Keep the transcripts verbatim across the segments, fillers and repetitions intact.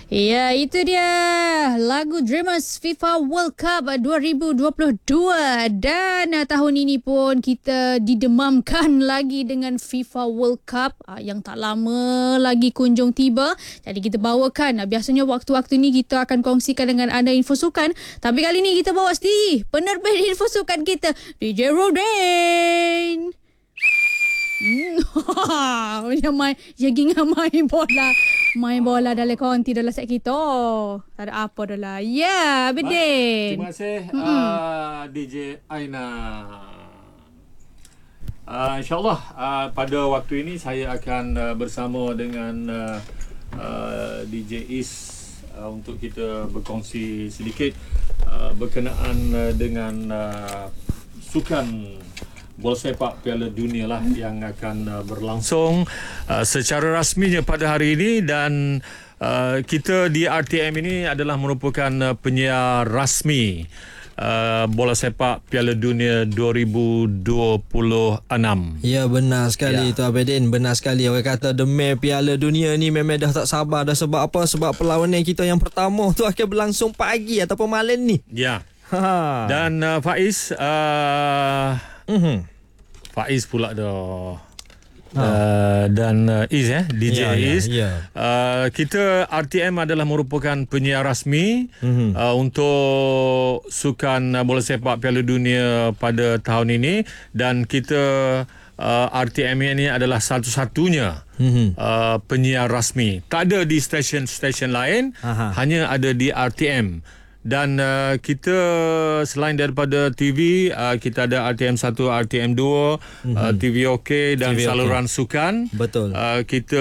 Ya, itu dia lagu Dreamers FIFA World Cup dua ribu dua puluh dua. Dan uh, tahun ini pun kita didemamkan lagi dengan FIFA World Cup uh, yang tak lama lagi kunjung tiba. Jadi kita bawakan, uh, biasanya waktu-waktu ni kita akan kongsikan dengan anda info sukan. Tapi kali ni kita bawa sendiri penerbit info sukan kita, D J Rodain. Hmm, dia main, dia gingat main bola. Main bola dalam konti dalam set kita. Tak ada apa dah lah. Ya, Bedin. Terima kasih hmm. uh, D J Aina. Uh, InsyaAllah uh, pada waktu ini saya akan uh, bersama dengan uh, uh, D J Is uh, untuk kita berkongsi sedikit uh, berkenaan uh, dengan uh, sukan bola sepak Piala Dunia lah yang akan uh, berlangsung uh, secara rasminya pada hari ini. Dan uh, kita di R T M ini adalah merupakan uh, penyiar rasmi uh, bola sepak Piala Dunia dua ribu dua puluh enam. Ya, benar sekali ya. Itu Abedin, benar sekali. Orang kata demi Piala Dunia ni memang dah tak sabar dah. Sebab apa? Sebab perlawanan kita yang pertama tu akan berlangsung pagi ataupun malam ni. Ya. Ha. Dan uh, Faiz uh, Mm-hmm. Faiz pula dah ha. uh, dan uh, Iz eh D J ya, Iz ya, ya. Uh, kita R T M adalah merupakan penyiar rasmi mm-hmm. uh, untuk sukan uh, bola sepak Piala Dunia pada tahun ini. Dan kita uh, R T M ini adalah satu-satunya mm-hmm. uh, penyiar rasmi. Tak ada di stesen-stesen lain. Aha. Hanya ada di R T M. Dan uh, kita selain daripada T V, uh, kita ada R T M satu, R T M dua, mm-hmm. uh, T V OK dan T V saluran OK. Sukan. Betul. Uh, kita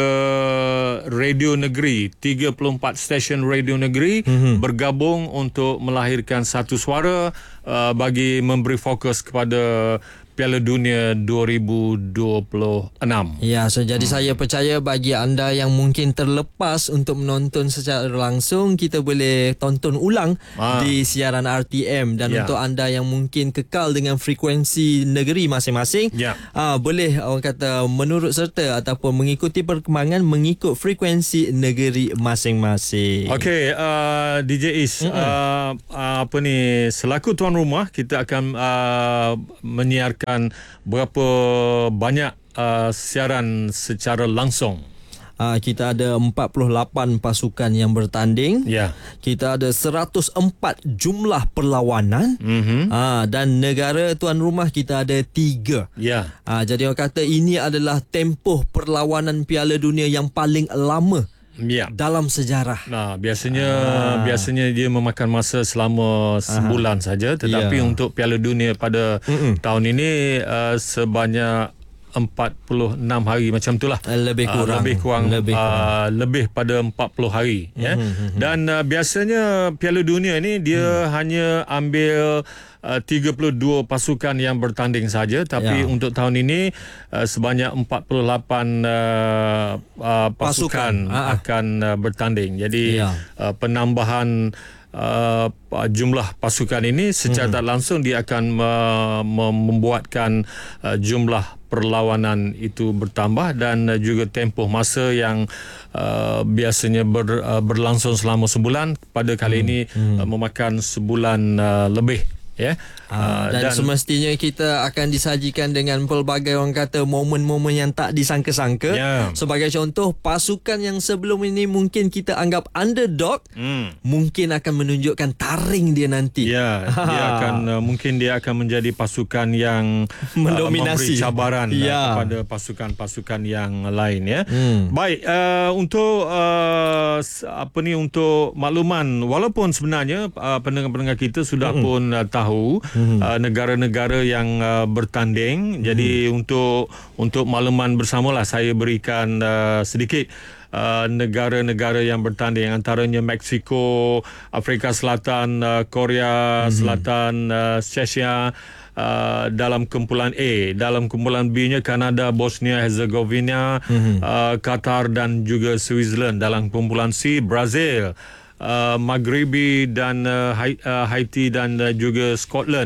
Radio Negeri, tiga puluh empat stesen Radio Negeri mm-hmm. bergabung untuk melahirkan satu suara uh, bagi memberi fokus kepada Piala Dunia dua ribu dua puluh enam. Ya, so jadi hmm. saya percaya bagi anda yang mungkin terlepas untuk menonton secara langsung, kita boleh tonton ulang ah. di siaran R T M. Dan ya. Untuk anda yang mungkin kekal dengan frekuensi negeri masing-masing, ya. ah, boleh orang kata menurut serta ataupun mengikuti perkembangan mengikut frekuensi negeri masing-masing. Okey, uh, D J Is, mm-hmm. uh, uh, apa ni, selaku tuan rumah, kita akan uh, menyiarkan berapa banyak uh, siaran secara langsung. Uh, kita ada empat puluh lapan pasukan yang bertanding. Yeah. Kita ada seratus empat jumlah perlawanan. Mm-hmm. Uh, dan negara tuan rumah kita ada tiga. Yeah. Uh, jadi orang kata ini adalah tempoh perlawanan Piala Dunia yang paling lama. Ya. Dalam sejarah. Nah, biasanya ah. biasanya dia memakan masa selama sebulan Aha. saja, tetapi ya. Untuk Piala Dunia pada Mm-mm. tahun ini uh, sebanyak empat puluh enam hari macam itulah. Lebih kurang. Uh, lebih kurang lebih, kurang. Uh, lebih pada empat puluh hari mm-hmm. ya. Dan uh, biasanya Piala Dunia ni dia mm. hanya ambil Uh, tiga puluh dua pasukan yang bertanding saja, tapi ya. Untuk tahun ini uh, sebanyak empat puluh lapan uh, uh, pasukan, pasukan akan uh, bertanding. Jadi ya. uh, penambahan uh, jumlah pasukan ini secara hmm. tak langsung dia akan uh, membuatkan uh, jumlah perlawanan itu bertambah dan uh, juga tempoh masa yang uh, biasanya ber, uh, berlangsung selama sebulan pada kali hmm. ini hmm. Uh, memakan sebulan uh, lebih. Ya, uh, dan, dan semestinya kita akan disajikan dengan pelbagai orang kata momen-momen yang tak disangka-sangka. Yeah. Sebagai contoh, pasukan yang sebelum ini mungkin kita anggap underdog, mm. mungkin akan menunjukkan taring dia nanti. Ya, yeah, dia akan uh, mungkin dia akan menjadi pasukan yang mendominasi, uh, memberi cabaran yeah. uh, kepada pasukan-pasukan yang lain. Ya, mm. baik. Uh, untuk uh, apa ni untuk makluman, walaupun sebenarnya uh, pendengar-pendengar kita sudah mm. pun uh, tahu tahu hmm. uh, negara-negara yang uh, bertanding. Hmm. Jadi untuk untuk makluman bersamalah saya berikan uh, sedikit uh, negara-negara yang bertanding, antaranya Mexico, Afrika Selatan, uh, Korea hmm. Selatan, uh, Chechnya. Uh, dalam kumpulan A, dalam kumpulan B-nya Kanada, Bosnia Herzegovina, hmm. uh, Qatar dan juga Switzerland. Dalam kumpulan C, Brazil, Uh, Maghribi dan uh, Haiti dan uh, juga Scotland.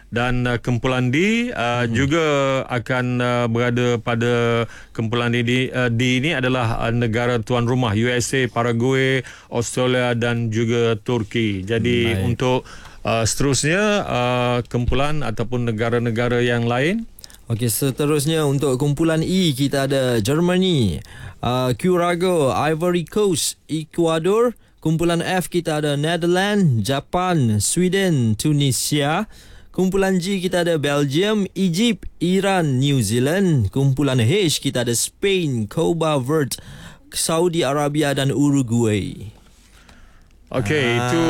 dan uh, kumpulan D uh, hmm. juga akan uh, berada pada kumpulan D. Uh, D ini adalah uh, negara tuan rumah U S A, Paraguay, Australia dan juga Turki. Jadi Baik. untuk uh, seterusnya uh, kumpulan ataupun negara-negara yang lain. Okey, seterusnya untuk kumpulan E kita ada Germany, uh, Curaçao, Ivory Coast, Ecuador. Kumpulan F kita ada Netherlands, Japan, Sweden, Tunisia. Kumpulan G kita ada Belgium, Egypt, Iran, New Zealand. Kumpulan H kita ada Spain, Cuba Verde, Saudi Arabia dan Uruguay. Okey, ah. itu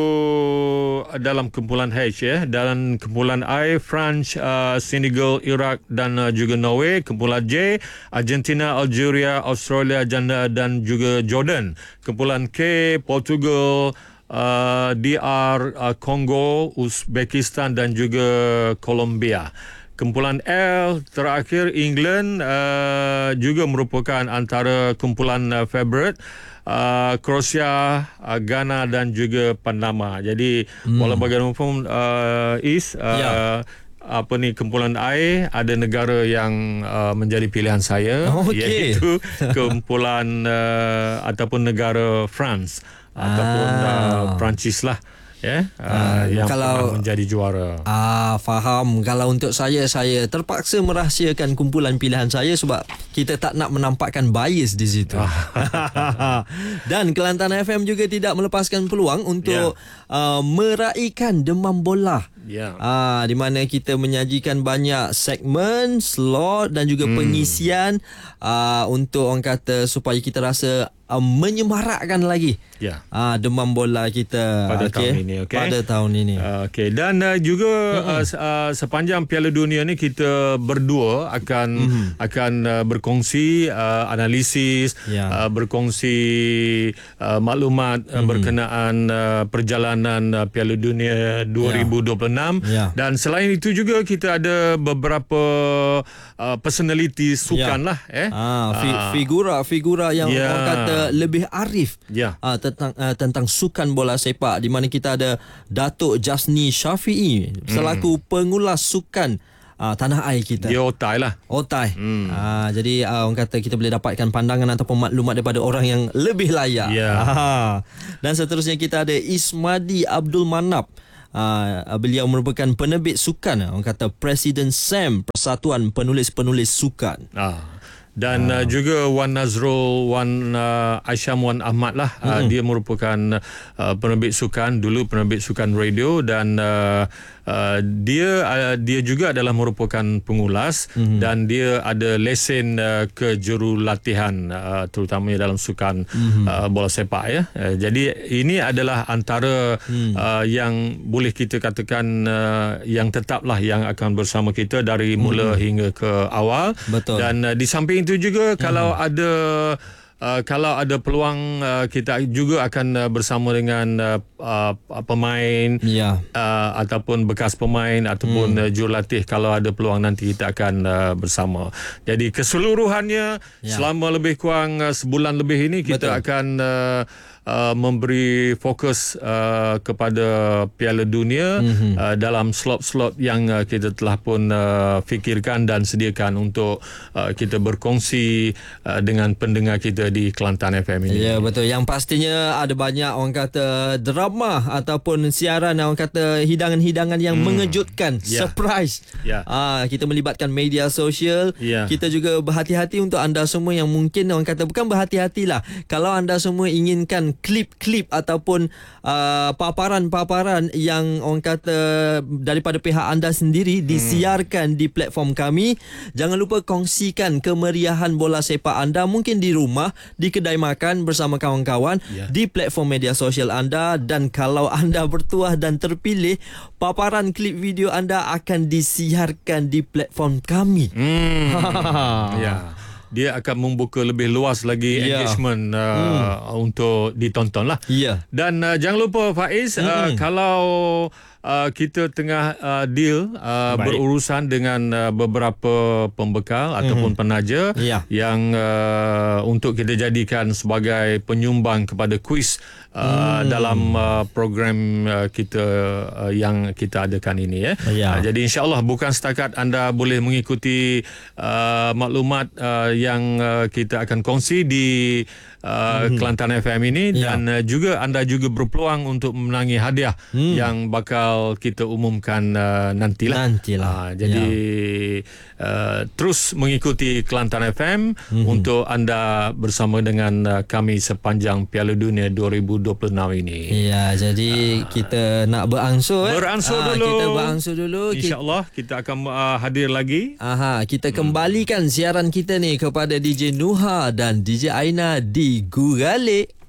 dalam kumpulan H ya. Dalam kumpulan I, France, uh, Senegal, Iraq dan uh, juga Norway. Kumpulan J, Argentina, Algeria, Australia dan, dan juga Jordan. Kumpulan K, Portugal, uh, D R uh, Kongo, Uzbekistan dan juga Colombia. Kumpulan L terakhir England uh, juga merupakan antara kumpulan uh, favorite. Uh, Croatia, uh, Ghana dan juga Panama. Jadi hmm. walau bagaimanapun uh, is uh, ya. apa ni kumpulan I ada negara yang uh, menjadi pilihan saya, okay. iaitu kumpulan uh, ataupun negara France ah. ataupun uh, Perancis lah. Ya, yeah, uh, yang kalau menjadi juara. Ah, faham. Kalau untuk saya, saya terpaksa merahsiakan kumpulan pilihan saya sebab kita tak nak menampakkan bias di situ. Dan Kelantan F M juga tidak melepaskan peluang untuk yeah. uh, meraihkan Demam Bola. Ya. Yeah. Ah, di mana kita menyajikan banyak segmen, slot dan juga hmm. pengisian uh, untuk orang kata supaya kita rasa Uh, menyemarakkan lagi ya. uh, Demam Bola kita pada okay. tahun ini. Okay. Pada tahun ini. Uh, okay. Dan uh, juga uh, uh, sepanjang Piala Dunia ni kita berdua akan mm-hmm. akan uh, berkongsi uh, analisis, ya. uh, berkongsi uh, maklumat mm-hmm. uh, berkenaan uh, perjalanan uh, Piala Dunia dua ribu dua puluh enam. Ya. Dan selain itu juga kita ada beberapa uh, personality sukan ya. lah eh. Ah, fi- uh, figura-figura yang ya. orang kata lebih arif ya. uh, tentang uh, tentang sukan bola sepak, di mana kita ada Datuk Jasni Syafiee selaku hmm. pengulas sukan uh, tanah air kita. Dia otai lah. Otai. Hmm. Uh, jadi uh, orang kata kita boleh dapatkan pandangan ataupun maklumat daripada orang yang lebih layak. Ya. Uh, dan seterusnya kita ada Ismadi Abdul Manap. Uh, beliau merupakan penerbit sukan, orang kata Presiden S A M, Persatuan Penulis-Penulis Sukan. Ah. Dan uh, juga Wan Nazrul, Wan uh, Aisyam, Wan Ahmad lah. Mm-hmm. Uh, dia merupakan uh, penerbit sukan, dulu penerbit sukan radio, dan uh, uh, dia uh, dia juga adalah merupakan pengulas mm-hmm. dan dia ada lesen uh, kejurulatihan uh, terutamanya dalam sukan mm-hmm. uh, bola sepak ya. Uh, jadi ini adalah antara mm. uh, yang boleh kita katakan uh, yang tetaplah yang akan bersama kita dari mula mm-hmm. hingga ke awal. Betul. Dan uh, di samping itu juga hmm. kalau ada uh, kalau ada peluang uh, kita juga akan uh, bersama dengan uh, uh, pemain ya. uh, ataupun bekas pemain ataupun hmm. uh, jurulatih, kalau ada peluang nanti kita akan uh, bersama. Jadi keseluruhannya ya. selama lebih kurang uh, sebulan lebih ini kita Betul. akan uh, Uh, memberi fokus uh, kepada Piala Dunia mm-hmm. uh, dalam slot-slot yang uh, kita telah pun uh, fikirkan dan sediakan untuk uh, kita berkongsi uh, dengan pendengar kita di Kelantan F M ini. Ya, betul. Yang pastinya ada banyak orang kata drama ataupun siaran orang kata hidangan-hidangan yang hmm. mengejutkan, yeah. surprise. Yeah. Uh, kita melibatkan media sosial. Yeah. Kita juga berhati-hati untuk anda semua yang mungkin orang kata bukan berhati-hatilah. Kalau anda semua inginkan klip-klip ataupun uh, paparan-paparan yang orang kata daripada pihak anda sendiri disiarkan hmm. di platform kami, jangan lupa kongsikan kemeriahan bola sepak anda mungkin di rumah, di kedai makan bersama kawan-kawan, yeah. di platform media sosial anda. Dan kalau anda bertuah dan terpilih, paparan klip video anda akan disiarkan di platform kami. Hmm. Ya. Yeah. Dia akan membuka lebih luas lagi yeah. engagement uh, hmm. untuk ditonton lah. Yeah. Dan uh, jangan lupa Faiz, hmm. uh, kalau uh, kita tengah uh, deal uh, berurusan dengan uh, beberapa pembekal mm-hmm. ataupun penaja yeah. yang uh, untuk kita jadikan sebagai penyumbang kepada kuis uh, mm. dalam uh, program uh, kita uh, yang kita adakan ini ya. Yeah. Uh, jadi insya-Allah bukan setakat anda boleh mengikuti uh, maklumat uh, yang uh, kita akan kongsi di Uh, mm-hmm. Kelantan F M ini yeah. dan uh, juga anda juga berpeluang untuk memenangi hadiah mm. yang bakal kita umumkan uh, nantilah. Nantilah. Uh, jadi yeah. uh, terus mengikuti Kelantan F M mm-hmm. untuk anda bersama dengan uh, kami sepanjang Piala Dunia dua ribu dua puluh enam ini. Ya, yeah, jadi uh, kita nak beransur eh. Beransur uh, dulu. Kita beransur dulu. Insya-Allah kita akan uh, hadir lagi. Aha, kita kembalikan hmm. siaran kita ni kepada D J Nuha dan D J Aina di Guralik.